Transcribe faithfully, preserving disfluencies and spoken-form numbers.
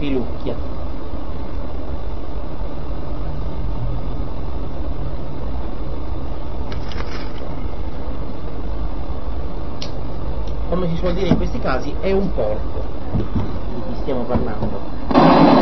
svilucchia. Come si suol dire in questi casi, è un porco di chi stiamo parlando.